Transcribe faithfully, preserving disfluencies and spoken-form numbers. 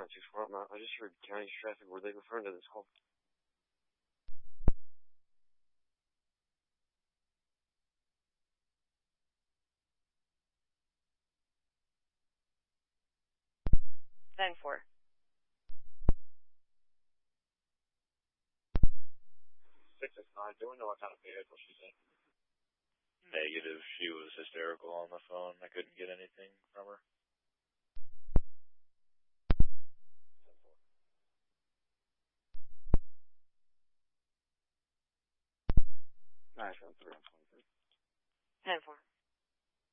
not too far. I'm not, I just heard county traffic. Were they referring to this call? ten four. six six nine. Do we know what kind of vehicle she's in? Negative. She was hysterical on the phone. I couldn't get anything from her. Nice one, three on twenty-three. ten four.